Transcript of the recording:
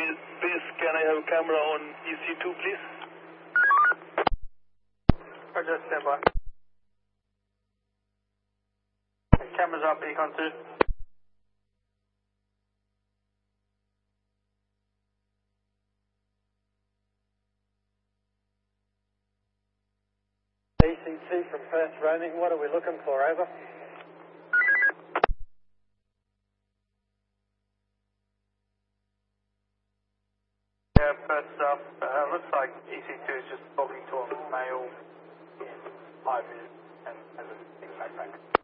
base, can I have camera on EC2, please? Roger, stand by. Cameras up, Econ 2. EC2 from Perth roaming, what are we looking for, over? Yeah, Perth up. Looks like EC2 is just talking to a male in high vis and has a big backpack.